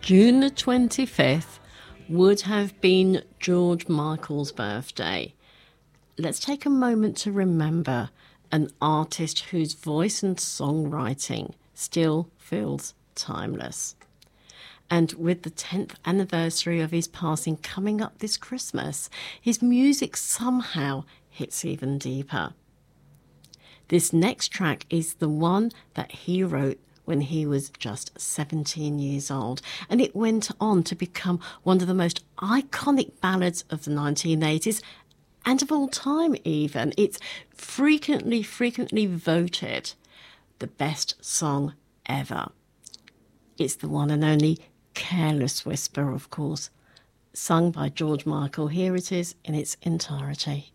June the 25th would have been George Michael's birthday. Let's take a moment to remember an artist whose voice and songwriting still feels timeless. And with the 10th anniversary of his passing coming up this Christmas, his music somehow hits even deeper. This next track is the one that he wrote when he was just 17 years old, and it went on to become one of the most iconic ballads of the 1980s and of all time even. It's frequently voted the best song ever. It's the one and only Careless Whisper, of course, sung by George Michael. Here it is in its entirety.